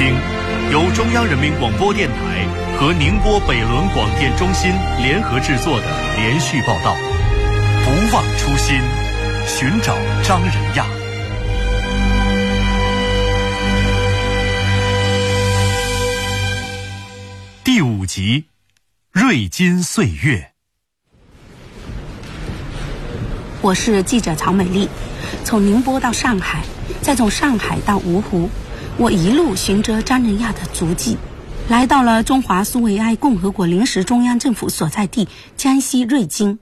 听由中央人民广播电台和宁波北仑广电中心联合制作的连续报道，不忘初心，寻找张仁亚。第5集，瑞金岁月。 我是记者曹美丽，从宁波到上海，再从上海到芜湖，我一路循着张仁亚的足迹，来到了中华苏维埃共和国临时中央政府所在地江西瑞金。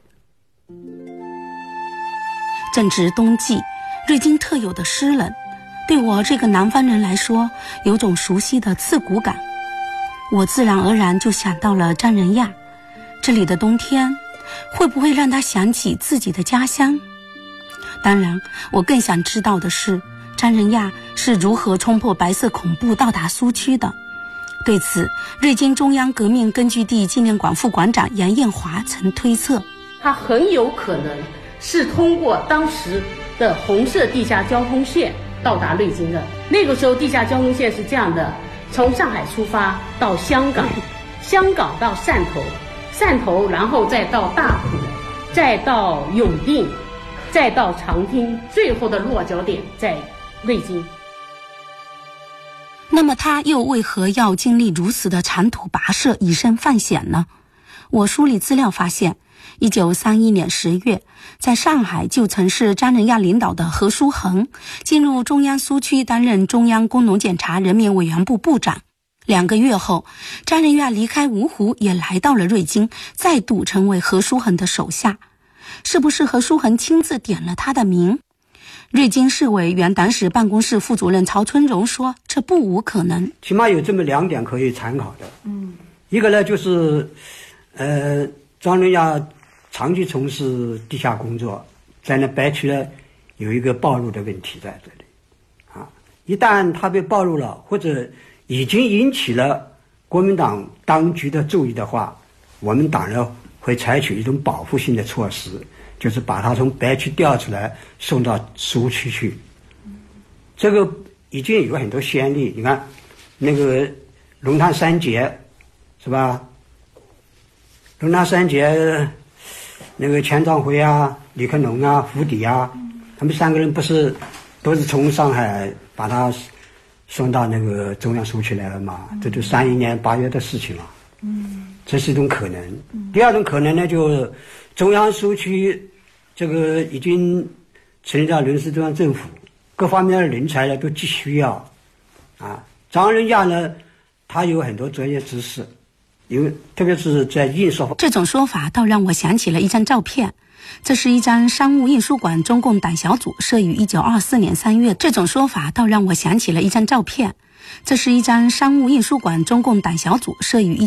正值冬季，瑞金特有的湿冷，对我这个南方人来说，有种熟悉的刺骨感。我自然而然就想到了张仁亚，这里的冬天会不会让他想起自己的家乡？当然，我更想知道的是，张仁亚是如何冲破白色恐怖到达苏区的。对此，瑞金中央革命根据地纪念馆副馆长杨艳华曾推测， 他很有可能是通过当时的红色地下交通线到达瑞金的。那个时候地下交通线是这样的，从上海出发到香港，香港到汕头，汕头然后再到大埔，再到永定，再到长汀，最后的落脚点在瑞金。 那么他又为何要经历如此的长途跋涉，以身犯险呢？我梳理资料发现，1931年10月，在上海就曾是张仁亚领导的何书衡进入中央苏区担任中央工农检查人民委员部部长。2个月后，张仁亚离开芜湖，也来到了瑞金，再度成为何书衡的手下。是不是何书衡亲自点了他的名？瑞金市委原党史办公室副主任曹春荣说，这不无可能。 起码有这么2点可以参考的。一个呢就是张仁亚长期从事地下工作，在那白区呢有一个暴露的问题在这里啊。一旦他被暴露了，或者已经引起了国民党当局的注意的话，我们党呢会采取一种保护性的措施，就是把他从白区调出来送到苏区去。这个已经有很多先例，你看那个龙潭三杰是吧？龙潭三杰那个钱章辉啊、李克农啊、胡迪啊，他们3个人不是都是从上海把他送到那个中央苏区来了嘛？这就31年8月的事情了。这是一种可能。第2种可能呢，就中央苏区这个已经成立了临时中央政府，各方面的人才呢都急需要啊。张仁亚呢，他有很多专业知识，因为特别是在印刷。 这种说法倒让我想起了一张照片，这是一张商务印书馆中共党小组设于1924年3月。这种说法倒让我想起了一张照片，这是一张商务印书馆中共党小组设于